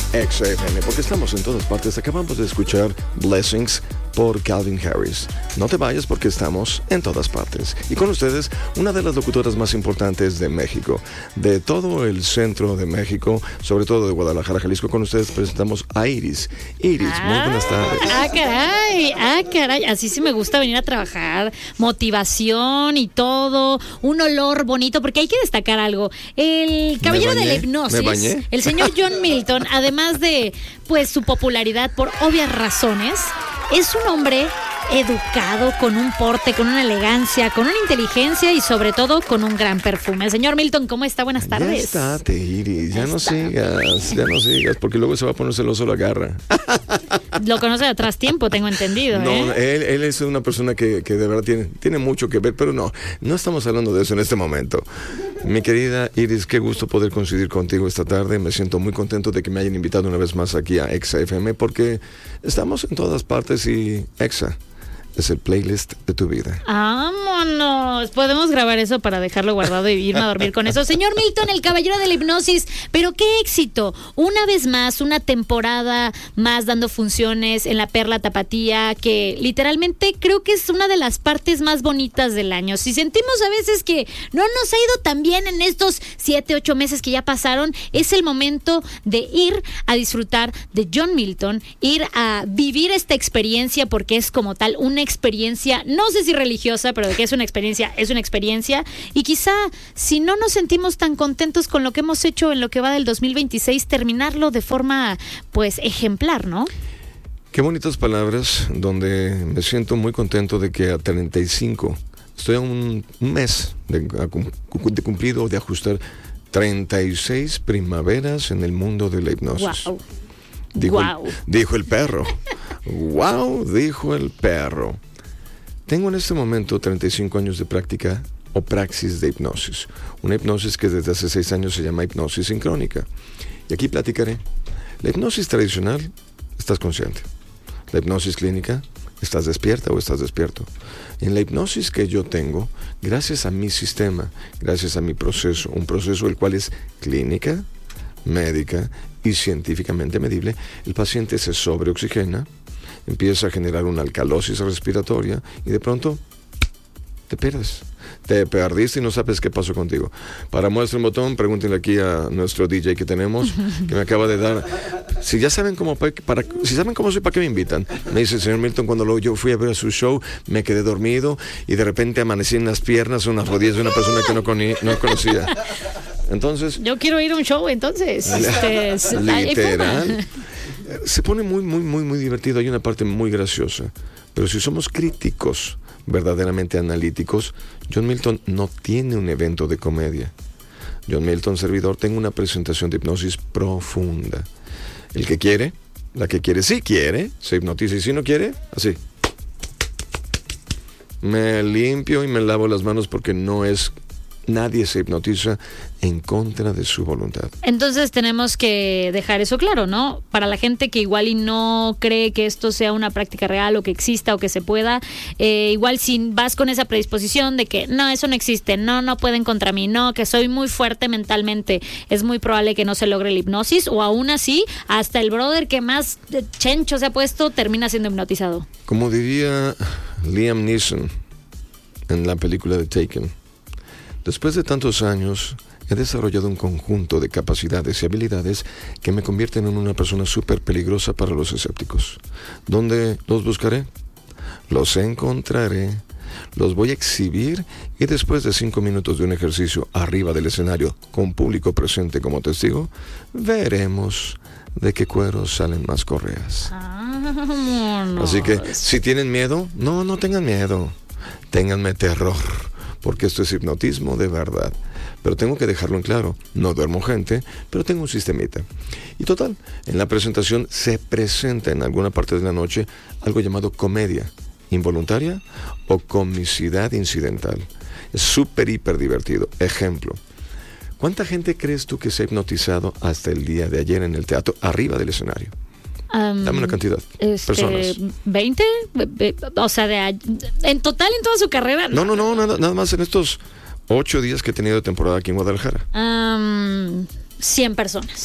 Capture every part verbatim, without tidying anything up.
X F M, porque estamos en todas partes. Acabamos de escuchar Blessings por Calvin Harris. No te vayas porque estamos en todas partes. Y con ustedes, una de las locutoras más importantes de México, de todo el centro de México, sobre todo de Guadalajara, Jalisco. Con ustedes presentamos a Iris. Iris, ah, muy buenas tardes. Ah, caray, ah, caray. Así sí me gusta venir a trabajar. Motivación y todo. Un olor bonito, porque hay que destacar algo. El caballero de la hipnosis, el señor John Milton, además de pues su popularidad por obvias razones, es un hombre educado, con un porte, con una elegancia, con una inteligencia y sobre todo con un gran perfume. Señor Milton, ¿cómo está? Buenas tardes. Ya estate, Iris, ya no sigas, ya no sigas, porque luego se va a poner celoso la garra. Lo conoce de atrás tiempo, tengo entendido. No, ¿eh? él, él es una persona que, que de verdad tiene, tiene mucho que ver, pero no, no estamos hablando de eso en este momento. Mi querida Iris, qué gusto poder coincidir contigo esta tarde. Me siento muy contento de que me hayan invitado una vez más aquí a Exa F M, porque estamos en todas partes y Exa es el playlist de tu vida. ¡Vámonos! Podemos grabar eso para dejarlo guardado y irme a dormir con eso. Señor Milton, el caballero de la hipnosis, pero qué éxito. Una vez más, una temporada más dando funciones en la Perla Tapatía, que literalmente creo que es una de las partes más bonitas del año. Si sentimos a veces que no nos ha ido tan bien en estos siete, ocho meses que ya pasaron, es el momento de ir a disfrutar de John Milton, ir a vivir esta experiencia, porque es como tal una experiencia, no sé si religiosa, pero de que es una experiencia, es una experiencia, y quizá si no nos sentimos tan contentos con lo que hemos hecho en lo que va del dos mil veintiséis, terminarlo de forma pues ejemplar, ¿no? Qué bonitas palabras, donde me siento muy contento de que a treinta y cinco, estoy a un, un mes de, de cumplido, de ajustar treinta y seis primaveras en el mundo de la hipnosis. Wow. Dijo, wow. el, dijo el perro. Wow, dijo el perro. Tengo en este momento treinta y cinco años de práctica o praxis de hipnosis. Una hipnosis que desde hace seis años se llama hipnosis sincrónica. Y aquí platicaré. La hipnosis tradicional, estás consciente. La hipnosis clínica, estás despierta o estás despierto. En la hipnosis que yo tengo, gracias a mi sistema, gracias a mi proceso, un proceso el cual es clínica, médica y científicamente medible, el paciente se sobreoxigena, empieza a generar una alcalosis respiratoria y de pronto te pierdes. Te perdiste y no sabes qué pasó contigo. Para muestra un botón, pregúntenle aquí a nuestro D J que tenemos, que me acaba de dar. Si ya saben cómo, para, si saben cómo soy, ¿para qué me invitan? Me dice el señor Milton, cuando lo, yo fui a ver su show, me quedé dormido y de repente amanecí en las piernas, en unas rodillas de una persona que no, coní, no conocía. Entonces, yo quiero ir a un show, entonces. Este, literal. Se pone muy, muy, muy, muy divertido. Hay una parte muy graciosa. Pero si somos críticos, verdaderamente analíticos, John Milton no tiene un evento de comedia. John Milton, servidor, tengo una presentación de hipnosis profunda. El que quiere, la que quiere, si quiere, se hipnotiza. Y si no quiere, así. Me limpio y me lavo las manos porque no es... Nadie se hipnotiza en contra de su voluntad. Entonces tenemos que dejar eso claro, ¿no? Para la gente que igual y no cree que esto sea una práctica real o que exista o que se pueda, eh, igual si vas con esa predisposición de que no, eso no existe, no, no pueden contra mí, no, que soy muy fuerte mentalmente, es muy probable que no se logre la hipnosis, o aún así, hasta el brother que más chencho se ha puesto termina siendo hipnotizado. Como diría Liam Neeson en la película de Taken, después de tantos años, he desarrollado un conjunto de capacidades y habilidades que me convierten en una persona súper peligrosa para los escépticos. ¿Dónde los buscaré? Los encontraré, los voy a exhibir y después de cinco minutos de un ejercicio arriba del escenario con público presente como testigo, veremos de qué cuero salen más correas. Ah, no. Así que, si tienen miedo, no, no tengan miedo, ténganme terror. Porque esto es hipnotismo de verdad. Pero tengo que dejarlo en claro, no duermo gente, pero tengo un sistemita. Y total, en la presentación se presenta en alguna parte de la noche algo llamado comedia involuntaria o comicidad incidental. Es súper, hiper divertido. Ejemplo, ¿cuánta gente crees tú que se ha hipnotizado hasta el día de ayer en el teatro, arriba del escenario? Um, Dame una cantidad. Este, personas. ¿veinte? O sea, de, en total en toda su carrera. No, no, no, nada, nada más en estos ocho días que he tenido de temporada aquí en Guadalajara. Um, cien personas.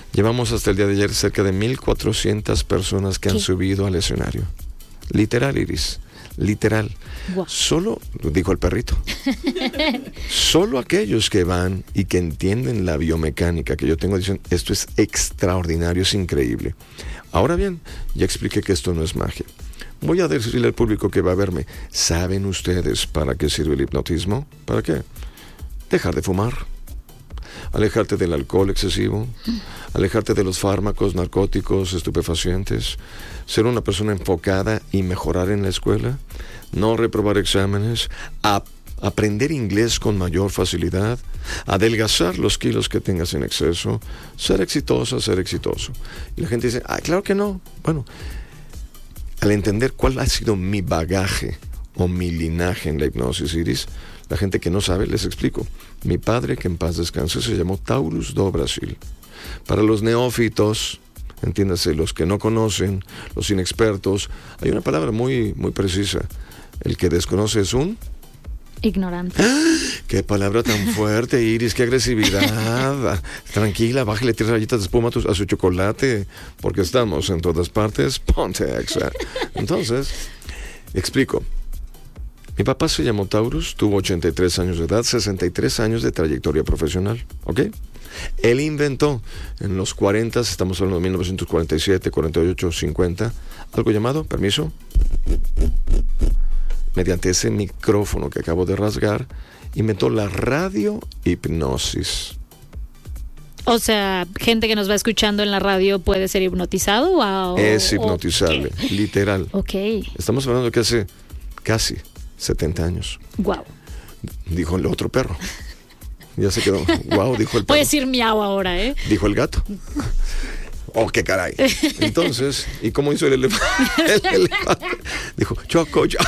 Llevamos hasta el día de ayer cerca de mil cuatrocientas personas que ¿Qué? han subido al escenario. Literal, Iris. Literal. Wow. Solo, dijo el perrito, solo aquellos que van y que entienden la biomecánica que yo tengo dicen, esto es extraordinario, es increíble. Ahora bien, ya expliqué que esto no es magia. Voy a decirle al público que va a verme, ¿saben ustedes para qué sirve el hipnotismo? ¿Para qué? Dejar de fumar, alejarte del alcohol excesivo, alejarte de los fármacos, narcóticos, estupefacientes, ser una persona enfocada y mejorar en la escuela, no reprobar exámenes, ap- aprender inglés con mayor facilidad, adelgazar los kilos que tengas en exceso, ser exitosa, ser exitoso. Y la gente dice, ah, claro que no. Bueno, al entender cuál ha sido mi bagaje o mi linaje en la hipnosis, Iris, la gente que no sabe, les explico. Mi padre, que en paz descanse, se llamó Taurus do Brasil. Para los neófitos, entiéndase, los que no conocen, los inexpertos, hay una palabra muy, muy precisa. El que desconoce es un... ignorante. ¡Ah! ¡Qué palabra tan fuerte, Iris! ¡Qué agresividad! Tranquila, bájale tres rayitas de espuma a, tu, a su chocolate, porque estamos en todas partes. Ponte Exa. Entonces, explico. Mi papá se llamó Taurus, tuvo ochenta y tres años de edad, sesenta y tres años de trayectoria profesional, ¿ok? Él inventó en los cuarenta, estamos hablando de mil novecientos cuarenta y siete, cuarenta y ocho, cincuenta, algo llamado, permiso, mediante ese micrófono que acabo de rasgar, inventó la radiohipnosis. O sea, gente que nos va escuchando en la radio puede ser hipnotizado o... Es hipnotizable, okay. Literal. Ok. Estamos hablando de que hace casi setenta años. Wow. Dijo el otro perro. Ya se quedó. Wow, dijo el perro. Puedes decir miau ahora, ¿eh? Dijo el gato. Oh, qué caray. Entonces, ¿y cómo hizo el elefante? El elefante dijo, choco, choco.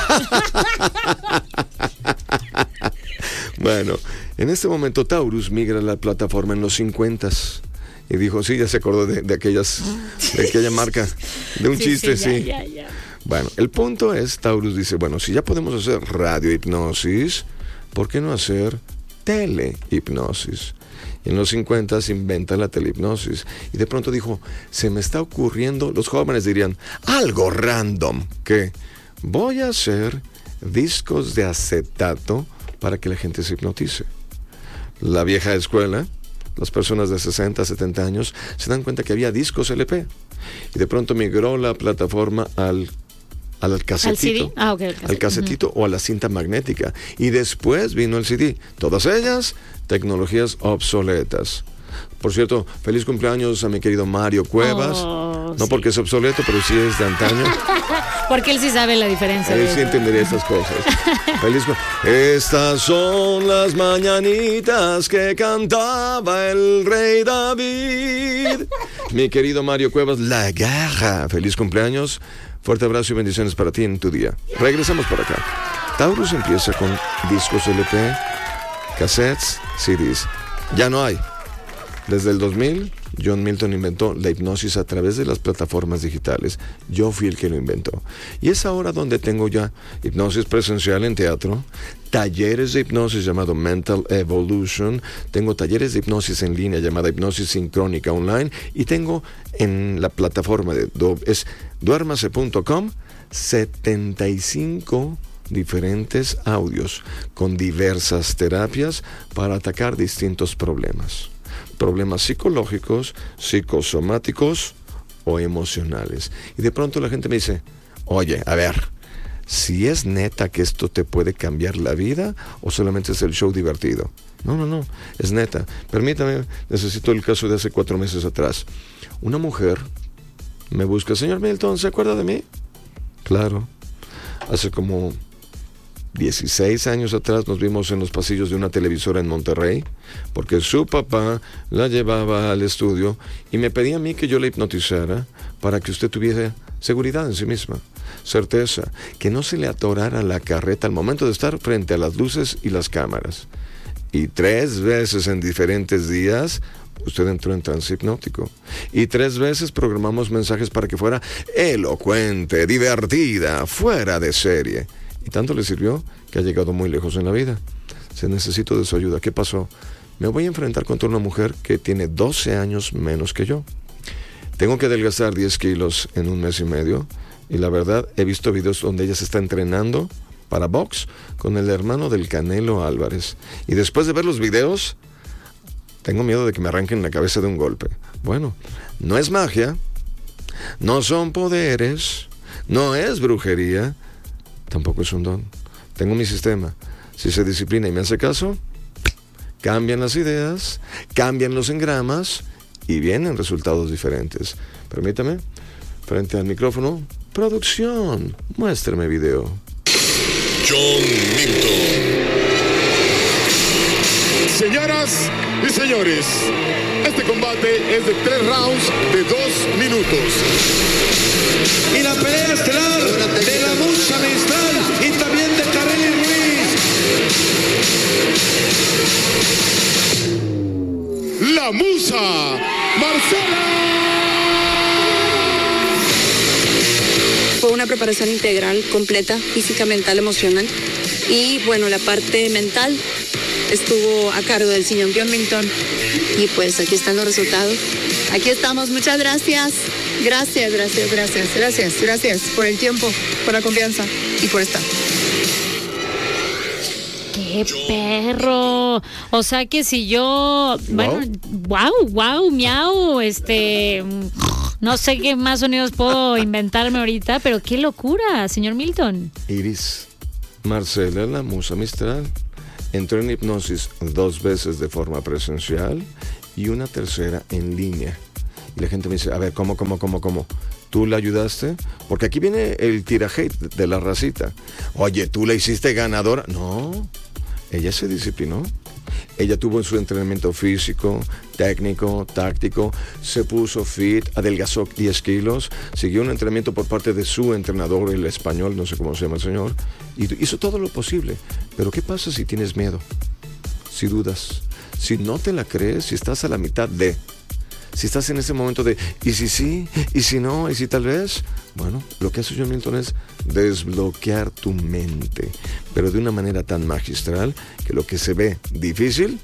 Bueno, en este momento Taurus migra a la plataforma en los cincuentas. Y dijo, sí, ya se acordó de, de aquellas, de aquella marca, de un sí, chiste, sí. sí. Ya, ya, ya. Bueno, el punto es, Taurus dice, bueno, si ya podemos hacer radiohipnosis, ¿por qué no hacer telehipnosis? Y en los cincuenta se inventa la telehipnosis. Y de pronto dijo, se me está ocurriendo, los jóvenes dirían, algo random, que voy a hacer discos de acetato para que la gente se hipnotice. La vieja escuela, las personas de sesenta, setenta años, se dan cuenta que había discos L P. Y de pronto migró la plataforma al al casetito, ¿Al, ah, okay, el casetito. al casetito uh-huh. o a la cinta magnética. Y después vino el C D. Todas ellas, tecnologías obsoletas. Por cierto, feliz cumpleaños a mi querido Mario Cuevas. Oh, no sí. porque es obsoleto, pero sí es de antaño. Porque él sí sabe la diferencia. Él sí entendería estas cosas. Feliz cu- Estas son las mañanitas que cantaba el rey David. Mi querido Mario Cuevas, la garra. Feliz cumpleaños. Fuerte abrazo y bendiciones para ti en tu día. Regresamos por acá. Taurus empieza con discos L P, cassettes, C Ds. Ya no hay. Desde el dos mil, John Milton inventó la hipnosis a través de las plataformas digitales. Yo fui el que lo inventó. Y es ahora donde tengo ya hipnosis presencial en teatro, talleres de hipnosis llamado Mental Evolution, tengo talleres de hipnosis en línea llamada hipnosis sincrónica online y tengo en la plataforma de es duérmase punto com setenta y cinco diferentes audios con diversas terapias para atacar distintos problemas. Problemas psicológicos, psicosomáticos o emocionales. Y de pronto la gente me dice, oye, a ver, si es neta que esto te puede cambiar la vida o solamente es el show divertido. No, no, no, es neta. Permítame, necesito el caso de hace cuatro meses atrás. Una mujer me busca, señor Milton, ¿se acuerda de mí? Claro, hace como dieciséis años atrás nos vimos en los pasillos de una televisora en Monterrey, porque su papá la llevaba al estudio y me pedía a mí que yo la hipnotizara para que usted tuviera seguridad en sí misma, certeza, que no se le atorara la carreta al momento de estar frente a las luces y las cámaras. Y tres veces en diferentes días usted entró en trance hipnótico. Y tres veces programamos mensajes para que fuera elocuente, divertida, fuera de serie. Y tanto le sirvió que ha llegado muy lejos en la vida. Se necesito de su ayuda. ¿Qué pasó? me voy a enfrentar contra una mujer que tiene doce años menos que yo. Tengo que adelgazar diez kilos en un mes y medio. Y la verdad, he visto videos donde ella se está entrenando para box con el hermano del Canelo Álvarez. Y después de ver los videos, tengo miedo de que me arranquen la cabeza de un golpe. Bueno, no es magia, no son poderes, no es brujería, tampoco es un don. Tengo mi sistema. Si se disciplina y me hace caso, cambian las ideas, cambian los engramas y vienen resultados diferentes. Permítame, frente al micrófono, producción, muéstrame video. John Milton. Señoras y señores, este combate es de tres rounds de dos minutos. Y la pelea estelar de la Musa Mistral y también de Karely Ruiz. La Musa, Marcela. Fue una preparación integral, completa, física, mental, emocional. Y bueno, la parte mental estuvo a cargo del señor John Milton. Y pues aquí están los resultados. Aquí estamos, muchas gracias. Gracias, gracias, gracias, gracias, gracias por el tiempo, por la confianza y por estar. ¡Qué perro! O sea que si yo... Bueno, wow, wow, miau, este... No sé qué más sonidos puedo inventarme ahorita, pero qué locura, señor Milton. Iris, Marcela, la Musa Mistral, entró en hipnosis dos veces de forma presencial y una tercera en línea. Y la gente me dice, a ver, ¿cómo, cómo, cómo, cómo? ¿Tú la ayudaste? Porque aquí viene el tira-hate de la racita. Oye, ¿tú la hiciste ganadora? No, ella se disciplinó. Ella tuvo su entrenamiento físico, técnico, táctico, se puso fit, adelgazó diez kilos, siguió un entrenamiento por parte de su entrenador, el español, no sé cómo se llama el señor, y hizo todo lo posible. Pero ¿qué pasa si tienes miedo? Si dudas, si no te la crees, si estás a la mitad de... Si estás en ese momento de, ¿y si sí? ¿Y si no? ¿Y si tal vez? Bueno, lo que hace John Milton es desbloquear tu mente, pero de una manera tan magistral que lo que se ve difícil,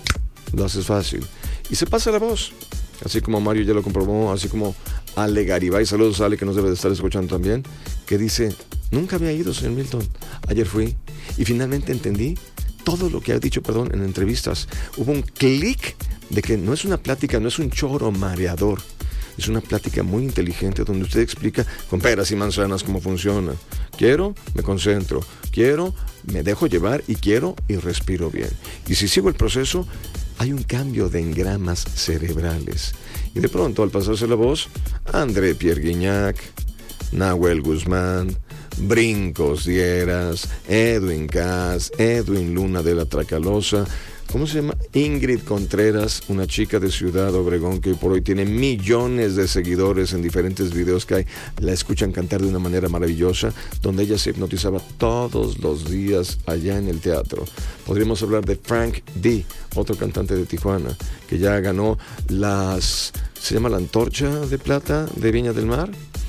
lo haces fácil. Y se pasa la voz, así como Mario ya lo comprobó, así como Ale Garibay, saludos a Ale que nos debe de estar escuchando también, que dice, nunca había ido, señor Milton, ayer fui y finalmente entendí todo lo que ha dicho, perdón, en entrevistas. Hubo un clic de que no es una plática, no es un choro mareador. Es una plática muy inteligente donde usted explica con peras y manzanas cómo funciona. Quiero, me concentro. Quiero, me dejo llevar y quiero y respiro bien. Y si sigo el proceso, hay un cambio de engramas cerebrales. Y de pronto, al pasarse la voz, André Pierre Guignac, Nahuel Guzmán, Brincos Dieras, Edwin Cass, Edwin Luna de la Tracalosa, ¿cómo se llama? Ingrid Contreras, una chica de Ciudad Obregón que hoy por hoy tiene millones de seguidores en diferentes videos que hay. La escuchan cantar de una manera maravillosa, donde ella se hipnotizaba todos los días allá en el teatro. Podríamos hablar de Frank D., otro cantante de Tijuana, que ya ganó las... ¿Se llama la Antorcha de Plata de Viña del Mar?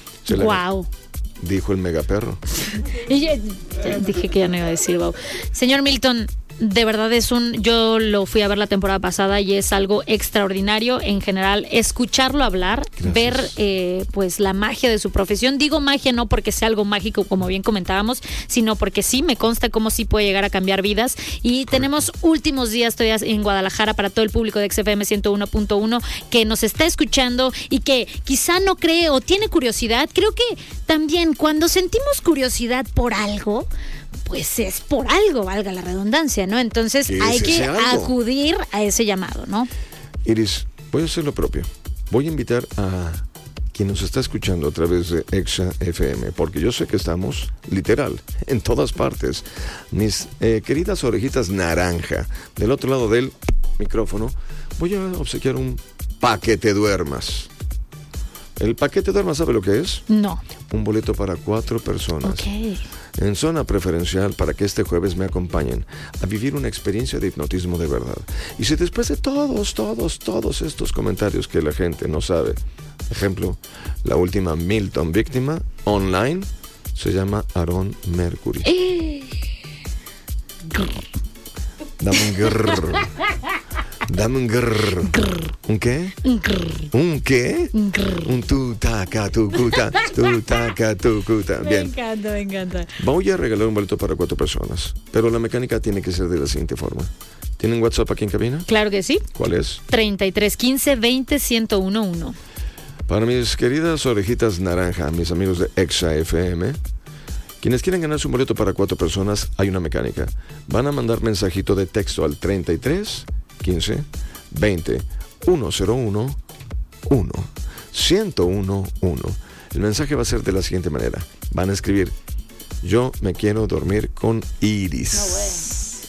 Wow. Dijo el megaperro. Y ya, ya dije que ya no iba a decir wow. Señor Milton, de verdad es un, yo lo fui a ver la temporada pasada y es algo extraordinario en general, escucharlo hablar. Gracias. Ver eh, pues la magia de su profesión. Digo magia no porque sea algo mágico como bien comentábamos, sino porque sí me consta cómo sí puede llegar a cambiar vidas. Y tenemos últimos días todavía en Guadalajara para todo el público de X F M ciento uno punto uno que nos está escuchando y que quizá no cree o tiene curiosidad. Creo que también cuando sentimos curiosidad por algo, pues es por algo, valga la redundancia, ¿no? Entonces hay que acudir a ese llamado, ¿no? Iris, voy a hacer lo propio. Voy a invitar a quien nos está escuchando a través de Exa F M, porque yo sé que estamos, literal, en todas partes. Mis eh, queridas orejitas naranja, del otro lado del micrófono, voy a obsequiar un paquete duermas. ¿El paquete duermas sabe lo que es? No. Un boleto para cuatro personas. Ok. En zona preferencial para que este jueves me acompañen a vivir una experiencia de hipnotismo de verdad. Y si después de todos, todos, todos estos comentarios que la gente no sabe, ejemplo, la última Milton víctima online se llama Aaron Mercury. Eh. Dame un grrr. Dame un grrr. Grrr. ¿Un qué? Un grrr. ¿Un qué? Un grrr. Un tu taca tu cuta, tu taca tu cuta. Me Bien. encanta, me encanta. Voy a regalar un boleto para cuatro personas, pero la mecánica tiene que ser de la siguiente forma. ¿Tienen WhatsApp aquí en cabina? Claro que sí. ¿Cuál es? treinta y tres quince veinte ciento uno. Para mis queridas orejitas naranja, mis amigos de Exa F M, quienes quieren ganarse un boleto para cuatro personas, hay una mecánica. Van a mandar mensajito de texto al treinta y tres quince veinte ciento uno uno ciento uno uno. El mensaje va a ser de la siguiente manera. Van a escribir: yo me quiero dormir con Iris.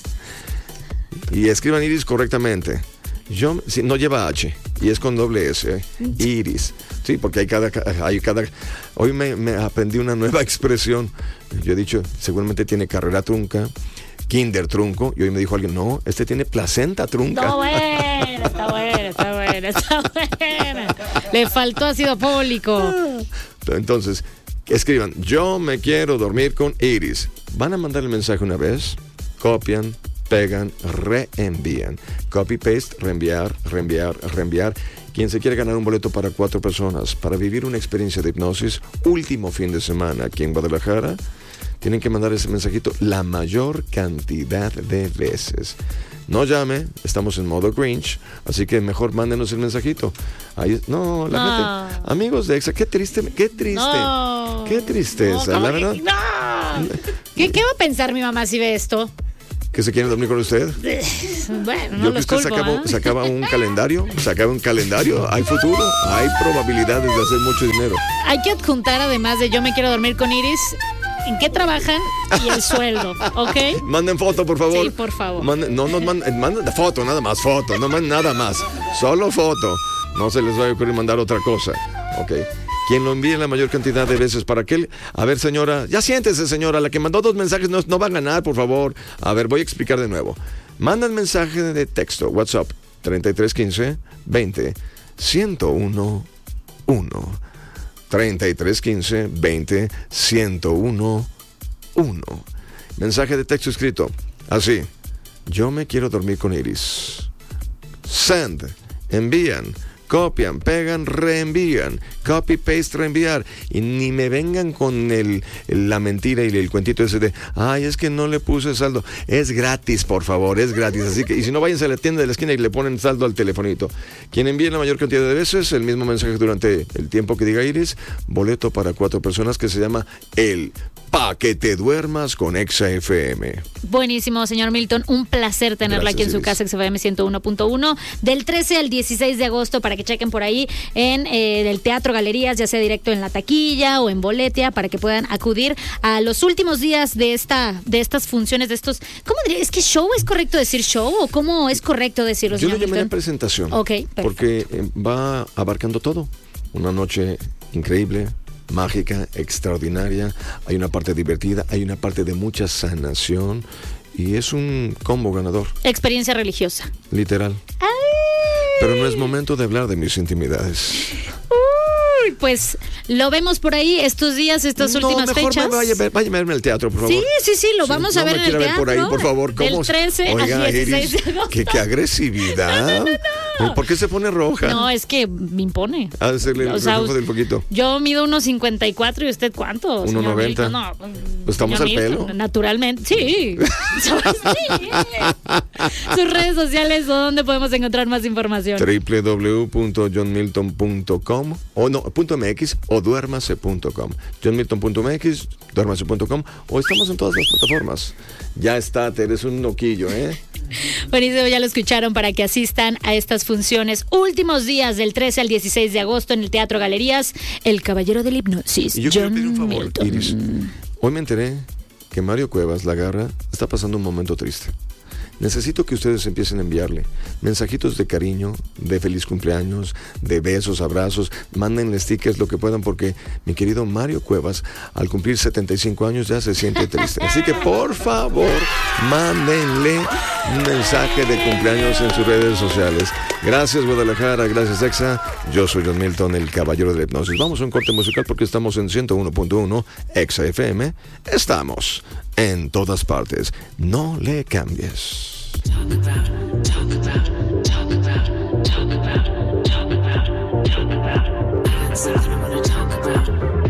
No, y escriban Iris correctamente. Yo, si, no lleva H y es con doble S, ¿eh? Iris. Sí, porque hay cada, hay cada. Hoy me, me aprendí una nueva expresión. Yo he dicho, seguramente tiene carrera trunca, kinder trunco, y hoy me dijo alguien, no, este tiene placenta trunca. Está bueno, está bueno, está bueno, está bueno. Le faltó ácido fólico. Entonces, escriban: yo me quiero dormir con Iris. Van a mandar el mensaje una vez, copian, pegan, reenvían. Copy, paste, reenviar, reenviar, reenviar. Quien se quiere ganar un boleto para cuatro personas para vivir una experiencia de hipnosis, último fin de semana aquí en Guadalajara, tienen que mandar ese mensajito la mayor cantidad de veces. No llame, estamos en modo Grinch, así que mejor mándenos el mensajito. Ahí, no, la No. gente, amigos de Exa, qué triste, qué triste, No. qué tristeza, No, la ¿cómo verdad. que- no. ¿Qué, ¿Qué va a pensar mi mamá si ve esto? ¿Que se quieren dormir con usted? Bueno, no Yo que los usted culpo, sacaba, ¿eh? sacaba un calendario, sacaba un calendario, hay futuro, hay probabilidades de hacer mucho dinero. Hay que adjuntar, además de yo me quiero dormir con Iris, en qué trabajan y el sueldo, ¿ok? Manden foto, por favor. Sí, por favor. Manden, no nos manden, manden foto, nada más, foto, no manden nada más. Solo foto. No se les va a ocurrir mandar otra cosa. Ok. Quien lo envíe la mayor cantidad de veces para que él... A ver, señora, ya siéntese, señora, la que mandó dos mensajes no, no va a ganar, por favor. A ver, voy a explicar de nuevo. Mandan mensaje de texto, WhatsApp, treinta y tres quince veinte ciento uno uno. treinta y tres quince veinte ciento uno uno. Mensaje de texto escrito así: yo me quiero dormir con Iris. Send. Envían. Copian, pegan, reenvían. Copy, paste, reenviar. Y ni me vengan con el, la mentira y el cuentito ese de, ay, es que no le puse saldo. Es gratis, por favor, es gratis. Así que, y si no, váyanse a la tienda de la esquina y le ponen saldo al telefonito. Quien envíe la mayor cantidad de veces el mismo mensaje durante el tiempo que diga Iris, boleto para cuatro personas que se llama el Pa' que te duermas con Exa F M. Buenísimo, señor Milton. Un placer tenerla Gracias, aquí en su Iris. casa, X F M ciento uno punto uno, del trece al dieciséis de agosto, para que chequen por ahí en eh, el Teatro Galerías, ya sea directo en la taquilla o en Boletia, para que puedan acudir a los últimos días de esta de estas funciones, de estos... ¿Cómo diría? ¿Es que show? ¿Es correcto decir show o cómo es correcto decirlo, Yo señor lo llamé Milton? presentación. Ok, perfecto. Porque eh, va abarcando todo. Una noche increíble, mágica, extraordinaria. Hay una parte divertida, hay una parte de mucha sanación. Y es un combo ganador, Experiencia religiosa. literal. ¡Ay! Pero no es momento de hablar de mis intimidades. Uy, pues lo vemos por ahí estos días, estas No, últimas mejor fechas. me vaya, a ver- vaya a verme al teatro, por favor. Sí, sí, sí, lo vamos no a ver me en el quiera ver teatro. por ahí, por favor. ¿Cómo? Del trece Oiga, al dieciséis Iris, de agosto. qué, qué agresividad. ¿Por qué se pone roja? No, es que me impone. A hacerle el O sea, reflejo del poquito. Yo mido unos cincuenta y cuatro y usted cuánto. uno señor noventa. Milton? No, Pues estamos señor al Milton, pelo. Naturalmente, sí. Sí. Sus redes sociales, ¿dónde podemos encontrar más información? doble u doble u doble u punto john milton punto com o no, punto .mx o duérmase punto com. john milton punto m x, duérmase punto com, o estamos en todas las plataformas. Ya está, te eres un noquillo, ¿eh? Buenísimo, ya lo escucharon, para que asistan a estas funciones. Últimos días del trece al dieciséis de agosto en el Teatro Galerías, El Caballero del Hipnosis. Y yo quiero John pedir un favor, Milton. Iris. Hoy me enteré que Mario Cuevas, la garra, está pasando un momento triste. Necesito que ustedes empiecen a enviarle mensajitos de cariño, de feliz cumpleaños, de besos, abrazos. Mándenle stickers, lo que puedan, porque mi querido Mario Cuevas, al cumplir setenta y cinco años, ya se siente triste. Así que, por favor, mándenle un mensaje de cumpleaños en sus redes sociales. Gracias, Guadalajara. Gracias, Exa. Yo soy John Milton, el caballero de la hipnosis. Vamos a un corte musical porque estamos en ciento uno punto uno Exa F M. Estamos en todas partes. No le cambies. Talk about, talk about, talk There's a lot I wanna talk about.